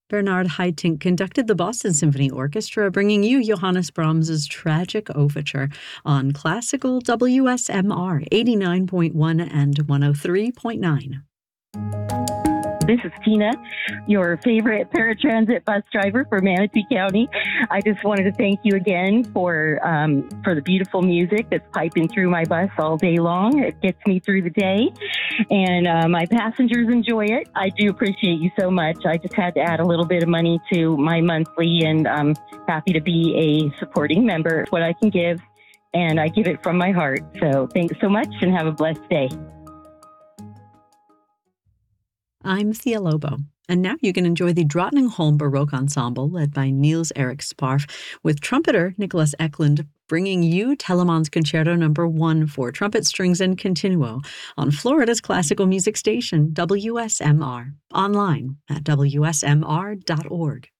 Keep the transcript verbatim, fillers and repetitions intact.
Bernard Haitink conducted the Boston Symphony Orchestra, bringing you Johannes Brahms's Tragic Overture on Classical W S M R eighty-nine point one and one oh three point nine. This is Tina, your favorite paratransit bus driver for Manatee County. I just wanted to thank you again for um, for the beautiful music that's piping through my bus all day long. It gets me through the day, and uh, my passengers enjoy it. I do appreciate you so much. I just had to add a little bit of money to my monthly, and I'm happy to be a supporting member. What I can give, and I give it from my heart. So thanks so much, and have a blessed day. I'm Thea Lobo, and now you can enjoy the Drottningholm Baroque Ensemble led by Niels Erik Sparf with trumpeter Nicholas Eklund bringing you Telemann's Concerto Number One for trumpet, strings, and continuo on Florida's classical music station W S M R, online at W S M R dot org.